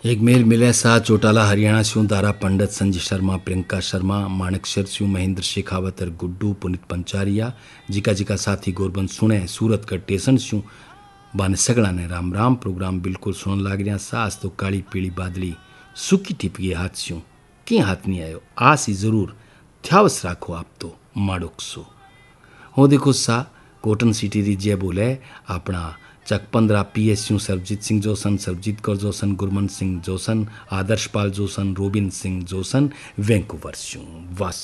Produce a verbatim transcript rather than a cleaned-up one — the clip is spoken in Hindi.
एक मेल मिले सा चौटाला हरियाणा स्यूं दारा पंडित संजय शर्मा प्रियंका शर्मा माणकशर स्यूं महेंद्र शेखावत और गुड्डू पुनित पंचारिया जिका जिका साथी गोरबंद सुने सूरतगढ़ टेसन स्यूं बाने सगड़ा ने राम राम प्रोग्राम बिल्कुल सुन लाग रहा सास तो काली पीली बादली सुकी टिपगी हाथ स्यूं कि हाथ नहीं आयो आस ही जरूर थ्यावस राखो आप तो माड़ुक सो हो देखो सा कॉटन सिटी री जय बोले अपना चक पंद्रह P S U Sarabjit Singh Jason Sarabjit Kaur Jason Gurman Singh Jason आदर्शपाल Jason robin Singh Jason Vancouver स्यूं वास